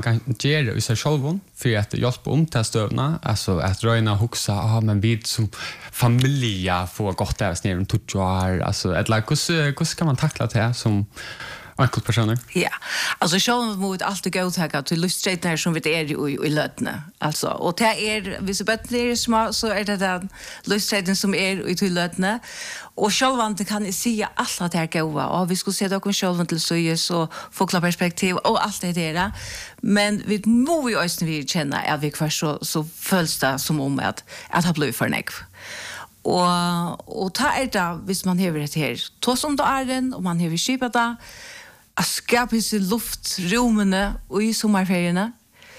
kan göra i sig själv för att hjälpa till stövna, alltså att röna huxa, men vi som familj får gott av snäven tutjar, alltså ett lag hur kan man tackla det som enkelt personer? Ja, alltså själv mot allt det godtaga till lusträttare som vi är i lötne. Alltså, och det hvis det bättre är små så är det den lusträtten som är i till lötne. Och självant kan jag säga alla det här goda. Och vi skulle se dock självant till så folkla perspektiv och allt det där. Men vi må ju också vi känna att vi kvar så följs det som om att ha blivit för nekv. Och ta det hvis man hever det här. Ta som det är den och man hever skipat det. Att skapa sig luftrumene och i sommarferierna.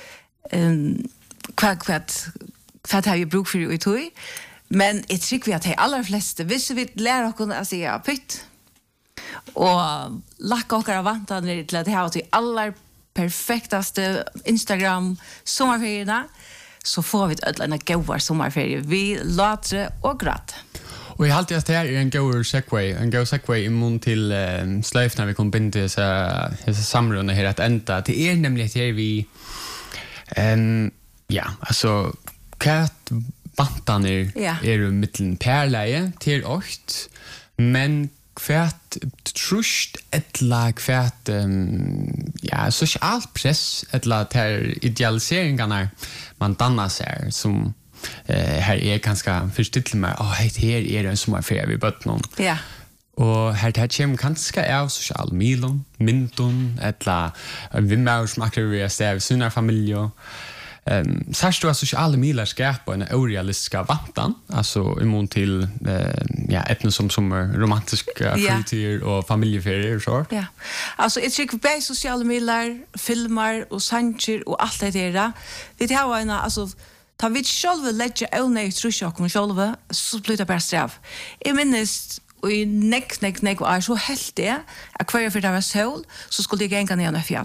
Vad har vi bruk för i tog? Men jag tycker vi att de allra flesta, hvis vi lär oss att säga pytt och lacka och vantar till att ha till allra perfektaste Instagram sommarferierna, så får vi ett en goda sommarferier. Vi låter och gråt. Och jag alltid att det här är en god segway immun till slöjf när vi kommer in till dessa samrunda här att ända. Det är nämligen att vi ja, alltså kät bantan är mitten perleje till ocht, men kvärt trust ettla kvärt ja, socialt press ettla till idealiseringarna man dannar sig som här är ganska förstått med här är en sommarferie vi bött någon. Ja. Och här kommer ganska av social milon, minton, ettla vimmar som aktiverar sig vid sina familjer. Särskilt då sociala milar skapar en orealistiska vantan, alltså imot till ett som romantiska fritid och familjeferier och så. Ja. Alltså jag tycker på sociala milar, filmer och sanger och allt det där. Vi har en alltså ta vi själva lägga elnej trusha och själva så blir det bara straff. Jag minns och i neck är så helt det att kvar för det var sol så skulle jag gänga ner i fjäll.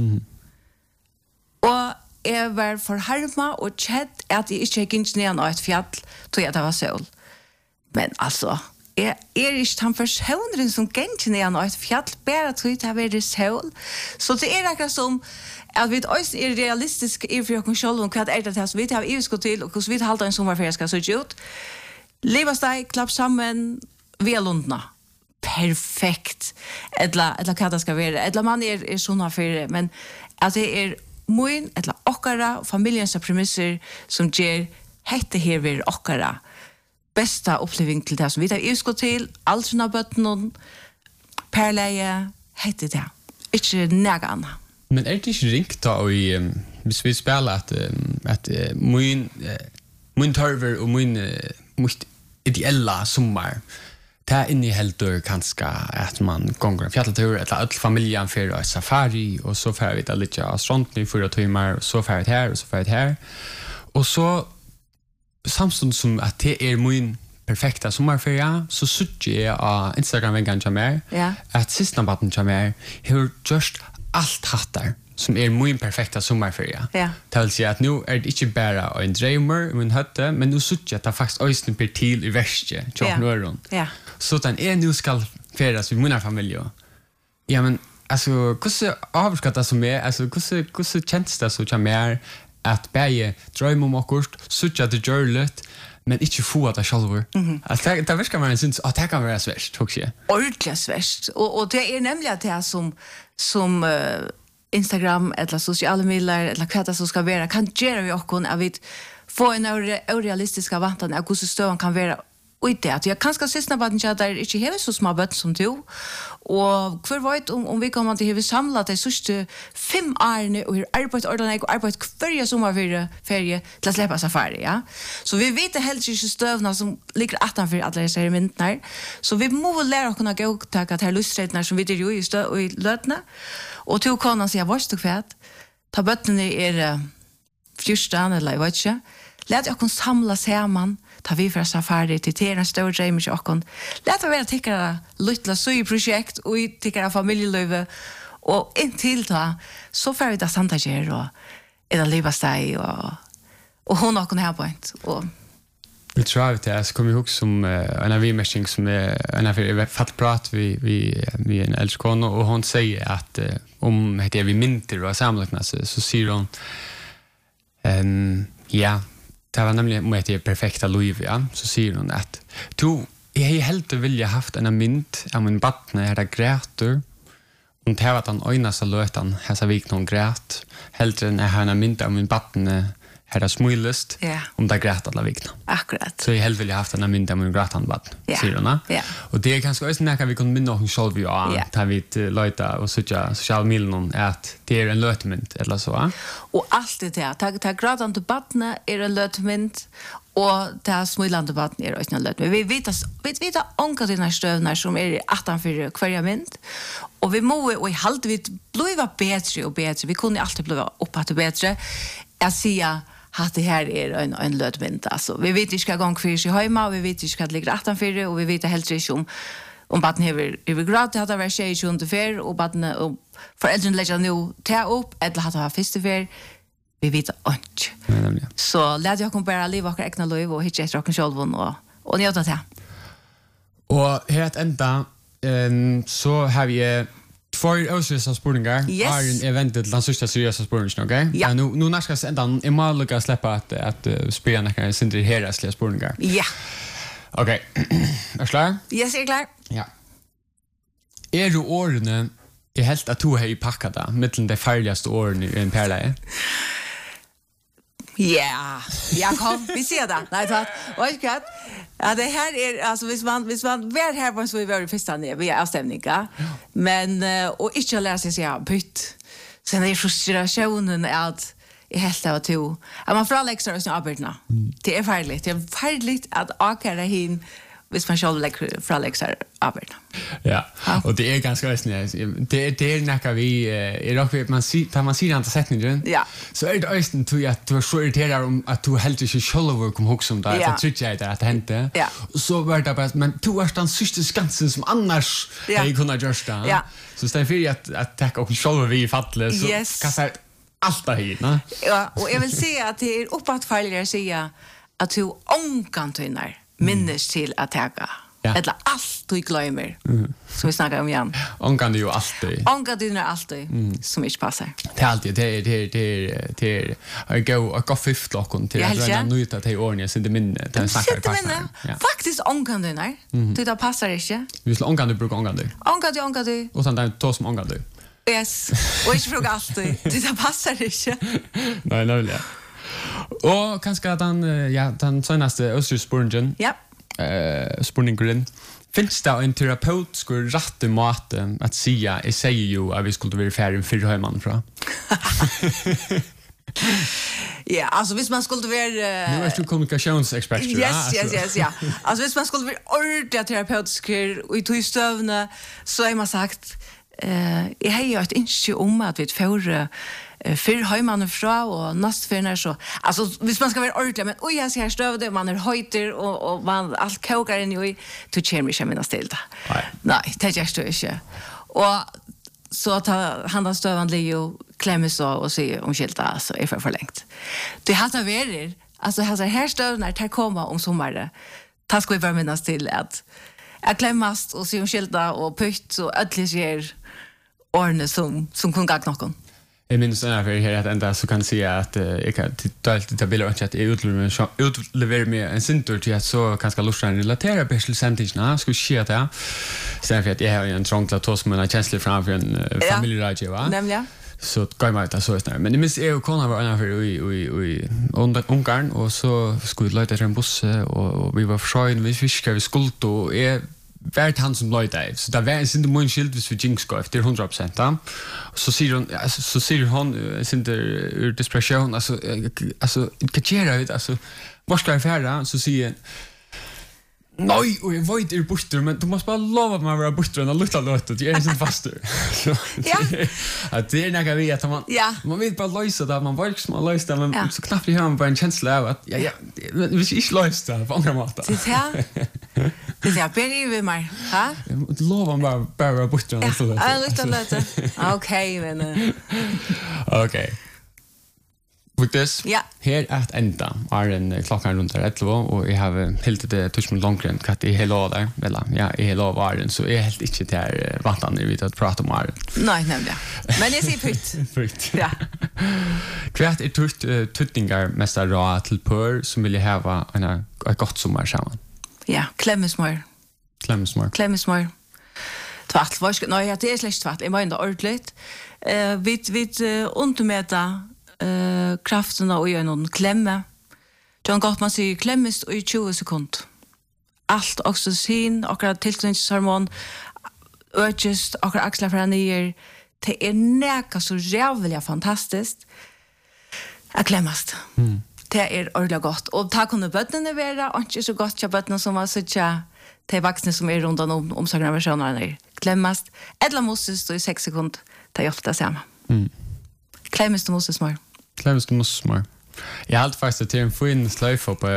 Och jag var förharma och kjett att jag inte gick ner i ett fjäll till att det var sol. Men alltså är inte han personen som gick ner i ett fjäll bara till att det var sol. Så det är akkurat som att vi också är realistiska i för oss själva och vad är det som vi har utgått till och hur vi håller en sommarferie ska se ut. Leva steg, klapp samman, velundna. Perfekt. Eller vad det ska vara. Eller man är sommarferie, men att det är min, eller okkara, familjens premisser som ger hette här vid okkara bästa upplevelse till det som vi har utgått till, allt som har bött någon, perleje, hette det. Inte näga annan. Men är det inte ringt då i hvis vi spelar att min törver och min ideella sommar ta in i helt kanske att man gånger en fjälltur eller all familjen för en safari och så får vi det lite av stranden i 4 timmar och så får vi här och så får vi här och så samtidigt som att det är min perfekta sommarferie så söker jag på Instagram en gång mer att sista batten jag mer hur just allt hattar som är min perfekta sommarferie. Ja. Det vill säga att nu är det inte bara en drömmer i min hötte, men nu söker jag att det faktiskt ösnen per till i värsta tjocknöron. Ja. Så den är nu ska färdas vid mina familjer. Ja, men alltså, hur avskattar som är, alltså, hur känns det så som är att bäge drömmer om akkurst, söker att det gör lätt, men inte få att det själva. Alltså, det verkar man syns att det kan vara svårt, också. Ordentligt svårt. Och det är nämligen det som Instagram eller sociala medier eller vad det så ska vara kan göra vi också att vi får en orealistiska vantan av hur stöden kan vara och det att jag kanske sista på att där inte har så små böt som du och för vet om vi kommer att ha samlat det sista 5 år och arbete ordentligt och arbete varje sommarferie till att släppa safari ja så vi vet det helt inte stövna som ligger utanför alla dessa elementen så vi måste lära oss kunna gå ta att här lusträttnar som vi det ju just och i lötna och till kan säga vad du kvärt ta bötten är fyrstan eller vad inte låt oss samla samman ta vi för safari till en stor dream och kon låt oss tycka lilla så projekt och tycka familjelöve och en till ta så för det santa ger och eller leva sig och hon har kunnat ha point och Vi tror att det kommer ihåg som en av vimärsning som en av fattprat vi en älskon och hon säger att om det vi mynter och samlagna så säger hon ja, det var nämligen om det är perfekta liv, ja, så säger hon att jag har helt vilja haft en mynt av min battne här gräter och det var den öjnaste lötan här så vik någon grät helt än jag har en mynt av min battne här smulest om det grät alla vikna. Akkurat. Så jag helt vilja haft en mynt av min grätanbatt, säger hon. Ja. Och det är ganska östen när vi kan minna oss själv tar vi till löta och social miljon att det är en lötmynt eller så. Och allt det ta gråtande battne är en lötmynt och det smulande battne är också en lötmynt. Vi vet onka dina stövnar som är 18 kvarja mynt och vi må och i halt vi bliva bättre och bättre. Vi kunde alltid bliva uppåt bättre. Jag säger att det här är en lötmynt. Alltså, vi vet inte gång för sig hemma och vi vet inte att ligga 18 och vi vet helt inte om baden över grad att det var tjej 24 och baden och föräldrarna lägger nu ta upp eller att ha festival. Vi vet inte. Så lät jag kom bara leva och egna liv och hitta ett rock and roll och njuta det. Och helt ända så har vi två ösliga spårningar. Är en eventet den sista seriösa spårningen, okej? Ja. Nu när ska ändan är mal lucka släppa att spela kan sen det här ösliga spårningar. Ja. Okej. Är klar? Yes, är klar. Ja. Är du ordene är helt att du har i packade mellan de farligaste åren i en perla. Ja, kom, vi ser det. Nej, tack. Och jag ja, det här är alltså hvis man var här på så vi var första ner vi är avstämningar. Men och inte lära sig bytt. Sen är frustrationen att I helt av to. Att man får läxa oss arbetarna. Det är farligt. Det är farligt att åka hin hvis man själv lägger från läxar arbetarna. Ja, och det är ganska väsentligt. Det är näka vi är dock man ser inte sättningen. Ja. Så är det östen till att du så irriterar om att du helt inte själv kom ihåg som där att trycka det att hände. Ja. Så var det bara men du var den sista skansen som annars jag kunde göra. Ja. Så istället för att tacka och själv vi fattles så kastar allt det hit, va? Ja, och jag vill säga att det är uppåt farligare att säga att du ångantunnar minnes till att täcka. Eller allt du glömmer. Så vi snackar om igen. Ångan det ju alltid. Ångan det är alltid som inte passar. Det är alltid det är gå fifth lockon till att redan nöjta till ordningen så det minne den snackar passar. Faktiskt ångan det när. Det passar inte. Vi ska ångan du brukar ångan du. Ångan du. Och sen där två som ångan du. Yes. Och inte fråga alltid. Det passar inte. Nej, nej. Och kanske den senaste österspåringen. Ja. Spåringen. Finns det en terapeut skulle rätta maten att säga jag säger ju att vi skulle vara färdig för hemman från. Ja, alltså hvis man skulle vara nu är du kommunikationsexpert. Yes, ja. Alltså hvis man skulle vara ordentlig terapeutisk och i stövna så är man sagt jag har ju ett inskje om att vi får för hemman fra och nästfärna så alltså hvis man ska vara ordentlig men oj jag ser stövde man är höjter och man allt kokar in i till kemiskt mina stilta. Nej, det är ju inte. Och så att han har stövan Leo klämmer så och säger om skilta så är för längt. Det har det varit alltså här stövnar tar komma om sommaren. Ta ska vi vara minnas till att klämmast och se om skilta och pytt så ödligt ger ordne som kun gagna någon. Jag minns när jag här att ända så kan säga att jag kan ta bilder och att utlever med en sintur till att så kanske lustan relatera till samtidigt skulle ske det. Sen för att jag har en trångla tos med en känsla framför en familjerådgivare va. Nämligen. Så går man ut så snart. Men det minns jag och Kona var ungefär i Ungarn och så skulle vi löta en buss och vi var försöjn vi fiskade vi skulle och vart han som löjde så där var en sin mån skilt hvis vi jinxko efter 100%. Ja? Så ser hon sin der desperation alltså kachera vet alltså vad ska jag göra så säger nej och jag vet är borster men du måste bara lova mig att vara borster och lukta låtet det är inte faster. Ja. Att det är några vi att man vill bara lösa det man vill små lösa det men så knappt har man bara en känsla av att vi ska inte lösa det på andra måter. Det är bättre vi mig, ha? Lova mig bara vara borster och lukta låtet. Ja, lukta låtet. Okej, men okej. Viktis, Ja. her at enda er en klokkan rundt 11, og jeg har helt det tusen långren, katt i hele året, eller ja, i hele året, så jeg helt ikke til vantene vi til å prate om året. Nei, nemlig. Men jeg sier pytt. Fyrt. Ja. Hvert tuttningar mest råd til pør som vil hava et godt sommer sammen? Ja, klemmesmør. Klemmesmør. Tvattel, nej, det är släkt tvattel. Jag menar ordentligt. Vi undermäta krafterna och gör någon klämme. John Gottman säger klämmes i 20 sekunder. Allt oxytocin, och tillknytningshormon, ökast, och axlar för ner. Det är näka så jävla fantastiskt att klämmas. Det är ordentligt gott. Och tack kunde bötterna vara, och inte så gott att bötterna som var så de vaksne som rundt om omsakene versjoner klemmast. Eller måste stå i 6 sekunder. Det ofta samma. Klemmast och måste smör. Jag har faktiskt till en fin slöjf på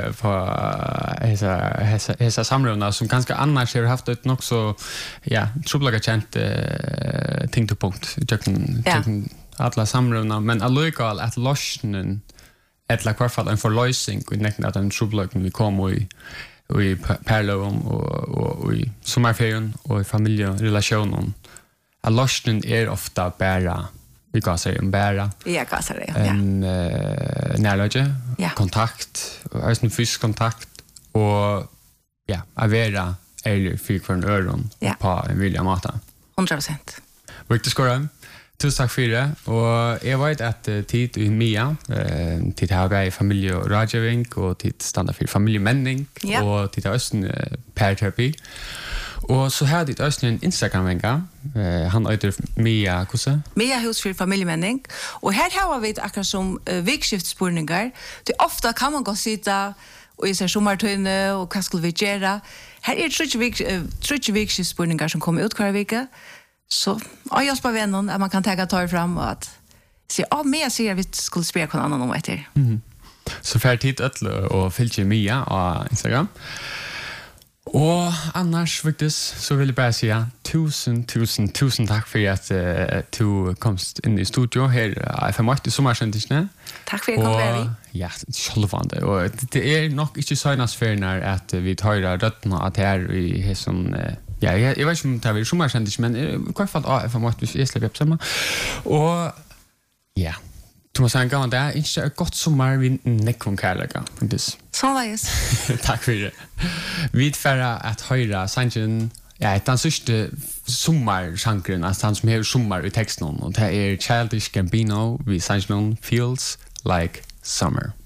hesa samrövna som ganska annars har haft ett nog så troblaga känt ting till punkt. Tjöken alla samrövna. Men allukal att lossnen eller i hvert fall en forløsning i nekten at en troblagen vi kom i perloven og i sommerferien og i familjerelationen. At løsningen ofta bæra, vi kan si bæra. Ja, kan si det, ja. En nærløgje, kontakt, en fysisk kontakt, og at være ærlig for en øren på en vilja måte. 100%. Viktig skåre. Tusen takk for det, og jeg vet at tid i Mia, tid har vært familie- og rådgivning, og tid standard for familiemenning, og tid har også en parterapi. Og så har dit også en Instagram-venga, han heter Mia, hvordan? Mia hus for familiemenning, og her har vi akkurat som vikskiftspurningar. Det ofta kan man gå sitta og i seg sommartøyne, og hva skulle vi gjøre? Her trutje vikskiftspurningar som kommer ut hver vike, så jag hjälper vännen att man kan ta fram och att se Mia säger att vi skulle spela på någon annan om efter. Så färd hit och följ Mia på Instagram. Och annars faktiskt så vill jag bara säga tusen tack för att du komst in i studio här i FM8 sommarsändningen. Tack för att jag kom. Ja, självfande. Och det är nog inte så nasfärnar att vi tar rötterna att här i som jag vet inte om det är sommarsändning, men i hvert fall FM8 hvis jeg slipper opp sammen. Og Thomas Hangan, det er ikke et godt sommer vi nekker kærlighet. Sånn var det. Takk for det. Vi får at høyre sangen, den sørste sommersangren, altså den som har sommer i teksten, og det er Childish Gambino, vi sangen Feels Like Summer.